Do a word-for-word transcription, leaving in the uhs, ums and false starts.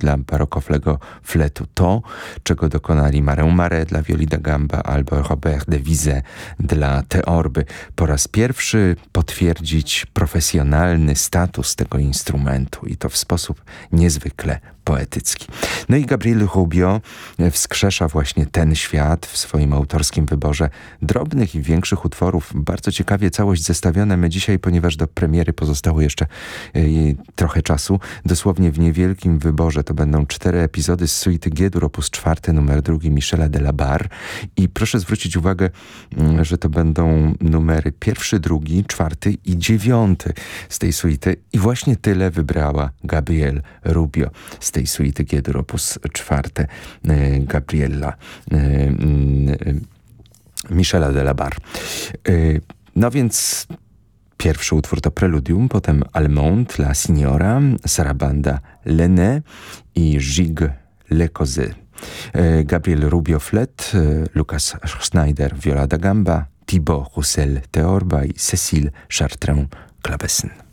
dla barokowego fletu. To, czego dokonali Marę Mare dla violi da gamba albo Robert de Vizet dla teorby. Po raz pierwszy potwierdzić profesjonalny status tego instrumentu i to w sposób niezwykle poetycki. No i Gabriel Rubio wskrzesza właśnie ten świat w swoim autorskim wyborze drobnych i większych utworów. Bardzo ciekawie całość zestawiona. My dzisiaj, ponieważ do premiery pozostało jeszcze y, trochę czasu, dosłownie w niewielkim wyborze to będą cztery epizody z suity G-dur opus czwarty, numer drugi Michela de la Barre. I proszę zwrócić uwagę, y, że to będą numery pierwszy, drugi, czwarty i dziewiąty z tej suity. I właśnie tyle wybrała Gabriel Rubio z tej suity G-dur opus czwarty y, Gabriela y, y, Michela de la Barre. Y, no więc pierwszy utwór to Preludium, potem Allemande, La Signora, Sarabanda, Lenné i Gigue Le Causet. Y, Gabriel Rubio flet, y, Lucas Schneider viola da gamba, Thibaut Roussel teorba i Cécile Chartrand klavesyn.